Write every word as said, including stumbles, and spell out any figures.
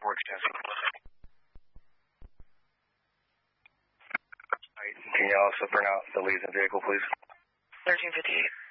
four extensive. Can you also pronounce the lead in the vehicle, please? thirteen fifty-eight.